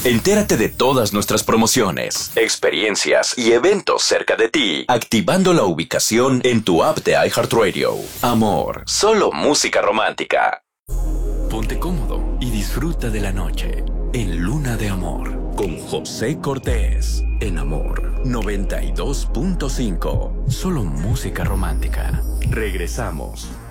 Entérate de todas nuestras promociones, experiencias y eventos cerca de ti, activando la ubicación en tu app de iHeartRadio. Amor, solo música romántica. Ponte cómodo y disfruta de la noche en Luna de Amor con José Cortés en Amor 92.5. Solo música romántica. Regresamos.